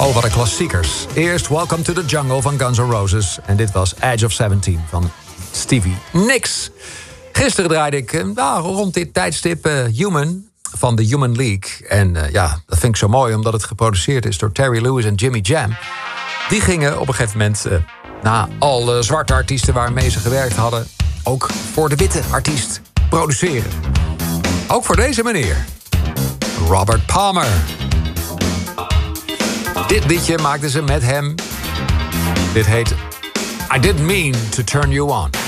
Oh, wat een klassiekers. Eerst Welcome to the Jungle van Guns N' Roses. En dit was Edge of 17 van Stevie Nicks. Gisteren draaide ik rond dit tijdstip Human van de Human League. En dat vind ik zo mooi omdat het geproduceerd is door Terry Lewis en Jimmy Jam. Die gingen op een gegeven moment, na alle zwarte artiesten waarmee ze gewerkt hadden, ook voor de witte artiest produceren. Ook voor deze meneer, Robert Palmer. Dit liedje maakten ze met hem. Dit heet I Didn't Mean to Turn You On.